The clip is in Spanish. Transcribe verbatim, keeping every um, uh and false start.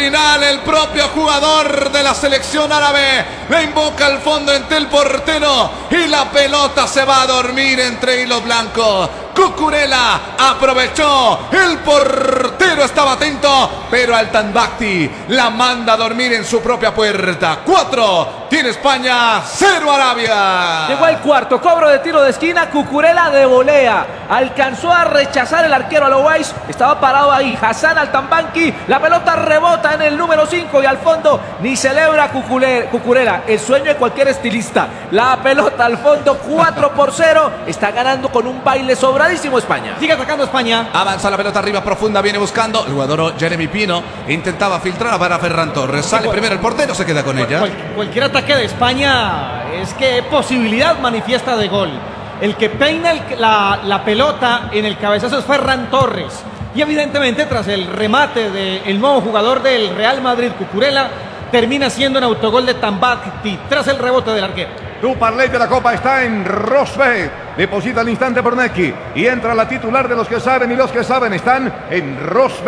final el propio jugador de la selección árabe le invoca al fondo entre el portero y la pelota se va a dormir entre hilos blancos. Cucurella aprovechó, el portero estaba atento, pero Altan Bakhti la manda a dormir en su propia puerta. Cuatro tiene España, cero Arabia. Llegó el cuarto, cobro de tiro de esquina, Cucurella de volea. Alcanzó a rechazar el arquero Alouais, estaba parado ahí Hassan Altan Bakhti, la pelota rebota en el número cinco y al fondo ni celebra Cucurella, el sueño de cualquier estilista. La pelota al fondo, cuatro por cero, está ganando con un baile sobradísimo España. Sigue atacando España. Avanza la pelota arriba profunda, viene buscando el jugador Jeremy Pino, intentaba filtrar para Ferran Torres, sale Cual, primero el portero, se queda con cual, ella. Cual, cualquier ataque de España es que posibilidad manifiesta de gol. El que peina el, la, la pelota en el cabezazo es Ferran Torres. Y evidentemente tras el remate del nuevo jugador del Real Madrid, Cucurella, termina siendo un autogol de Altan Bakhti tras el rebote del arquero. Tu parlay de la Copa está en Rosbet. Deposita al instante por Neki y entra la titular de los que saben y los que saben están en Rosbet.